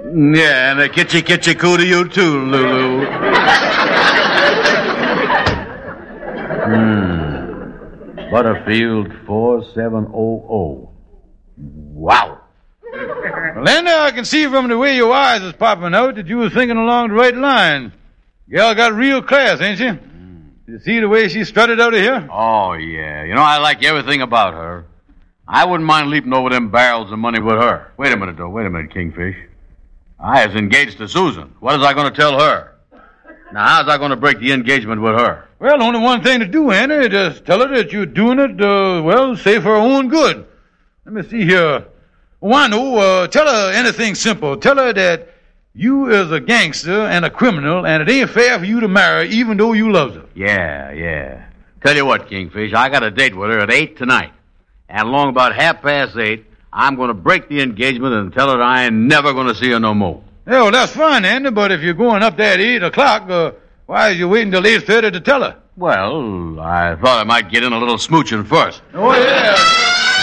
Yeah, and a kitchy-coo to you, too, Lulu. Butterfield 4700. Wow. Well, Linda, I can see from the way your eyes is popping out that you was thinking along the right line. Gal got real class, ain't she? You see the way she strutted out of here? Oh, yeah. You know, I like everything about her. I wouldn't mind leaping over them barrels of money with her. Wait a minute, though. Wait a minute, Kingfish. I is engaged to Susan. What is I going to tell her? Now, how's I going to break the engagement with her? Well, only one thing to do, Andy. Just tell her that you're doing it, say for her own good. Let me see here. Why no? Tell her anything simple. Tell her that you is a gangster and a criminal, and it ain't fair for you to marry even though you loves her. Yeah. Tell you what, Kingfish, I got a date with her at 8 tonight. And along about 8:30, I'm going to break the engagement and tell her that I ain't never going to see her no more. Yeah, well, that's fine, Andy, but if you're going up there at 8 o'clock, why are you waiting till 8:30 to tell her? Well, I thought I might get in a little smooching first. Oh, yeah.